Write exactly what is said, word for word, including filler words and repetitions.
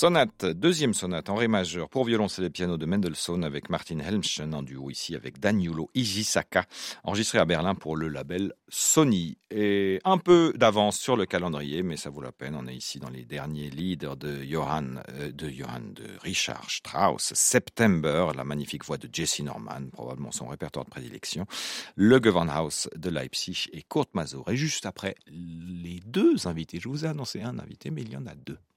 Sonate, deuxième sonate en ré majeur pour violoncelle et piano de Mendelssohn avec Martin Helmchen en duo ici avec Daniolo Ijisaka, enregistré à Berlin pour le label Sony. Et un peu d'avance sur le calendrier, mais ça vaut la peine. On est ici dans les derniers leaders de Johann, euh, de Johann, de Richard Strauss. September, la magnifique voix de Jesse Norman, probablement son répertoire de prédilection. Le Gewandhaus de Leipzig et Kurt Masur. Et juste après, les deux invités. Je vous ai annoncé un invité, mais il y en a deux.